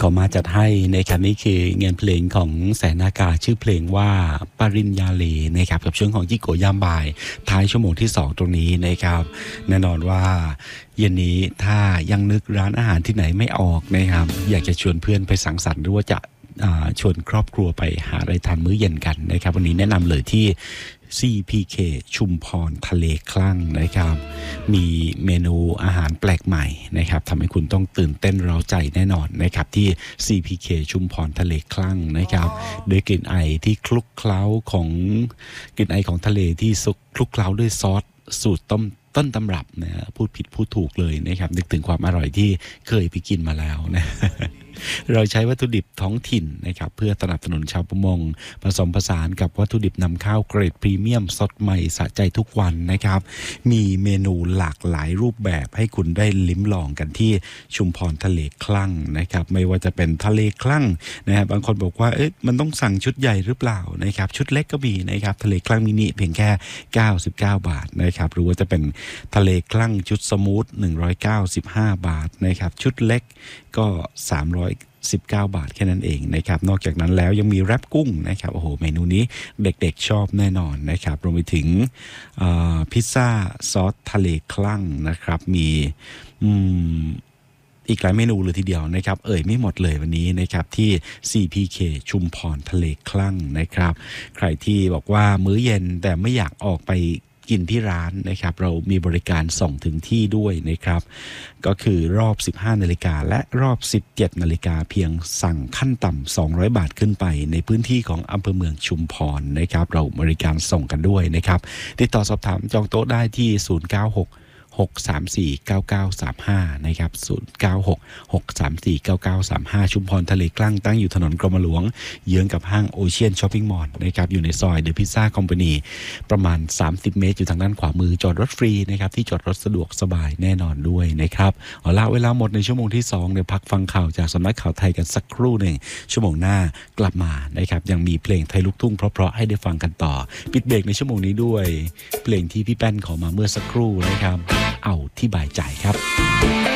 ก็มาจัดให้นะครับนี่คืองานเพลงของแสนนากาชื่อเพลงว่าปริญญาเลนะครับกับช่วงของจิโกยามบ่ายท้ายชั่วโมงที่2ตรงนี้นะครับแน่นอนว่าเย็นนี้ถ้ายังนึกร้านอาหารที่ไหนไม่ออกนะครับอยากจะชวนเพื่อนไปสังสรรค์หรือว่าจะชวนครอบครัวไปหาอะไรทานมื้อเย็นกันนะครับวันนี้แนะนำเลยที่ CPK ชุมพรทะเลคลั่งนะครับมีเมนูอาหารแปลกใหม่นะครับทำให้คุณต้องตื่นเต้นเร้าใจแน่นอนนะครับที่ CPK ชุมพรทะเลคลั่งนะครับด้วยกลิ่นไอที่คลุกเคล้าของกลิ่นไอของทะเลที่คลุกเคล้าด้วยซอสสูตรต้นตำรับนะพูดผิดพูดถูกเลยนะครับนึกถึงความอร่อยที่เคยไปกินมาแล้วนะเราใช้วัตถุดิบท้องถิ่นนะครับเพื่อสนับสนุนชาวประมงผสมผสานกับวัตถุดิบนำเข้าเกรดพรีเมียมสดใหม่สะใจทุกวันนะครับมีเมนูหลากหลายรูปแบบให้คุณได้ลิ้มลองกันที่ชุมพรทะเลคลั่งนะครับไม่ว่าจะเป็นทะเลคลั่งนะฮะบางคนบอกว่ามันต้องสั่งชุดใหญ่หรือเปล่านะครับชุดเล็กก็มีนะครับทะเลคลั่งมินิเพียงแค่99 บาทนะครับหรือว่าจะเป็นทะเลคลั่งชุดสมูท195 บาทนะครับชุดเล็กก็319 บาทแค่นั้นเองนะครับนอกจากนั้นแล้วยังมีแรปกุ้งนะครับโอ้โหเมนูนี้เด็กๆชอบแน่นอนนะครับรวมไปถึงพิซซ่าซอสทะเลคลั่งนะครับมีอีกหลายเมนูเลยทีเดียวนะครับไม่หมดเลยวันนี้นะครับที่ CPK ชุมพรทะเลคลั่งนะครับใครที่บอกว่ามื้อเย็นแต่ไม่อยากออกไปกินที่ร้านนะครับเรามีบริการส่งถึงที่ด้วยนะครับก็คือรอบ 15 นาฬิกาและรอบ 17 นาฬิกาเพียงสั่งขั้นต่ำ200 บาทขึ้นไปในพื้นที่ของอำเภอเมืองชุมพรนะครับเราบริการส่งกันด้วยนะครับติดต่อสอบถามจองโต๊ะได้ที่096-634-9935นะครับ096-634-9935ชุมพรทะเลคลั่งตั้งอยู่ถนนกรมหลวงเยื้องกับห้างโอเชียนช้อปปิ้งมอลล์นะครับอยู่ในซอยเดอะพิซซ่าคอมพานีประมาณ30 เมตรอยู่ทางด้านขวามือจอดรถฟรีนะครับที่จอดรถสะดวกสบายแน่นอนด้วยนะครับเอาละเวลาหมดในชั่วโมงที่2เดี๋ยวพักฟังข่าวจากสำนักข่าวไทยกันสักครู่หนึ่งชั่วโมงหน้ากลับมานะครับยังมีเพลงไทยลูกทุ่งเพราะๆให้ได้ฟังกันต่อปิดเบรกในชั่วโมงนี้ด้วยเพลงที่พี่แป้นขอมาเมื่อสักครู่นะครับเอาที่บ่ายใจครับ